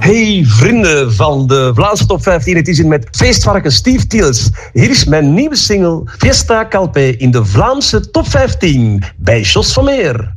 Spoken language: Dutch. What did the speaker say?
Hey vrienden van de Vlaamse Top 15, het is in met feestvarken Steve Tiels. Hier is mijn nieuwe single Fiesta Calpe in de Vlaamse Top 15 bij Jos van Meer.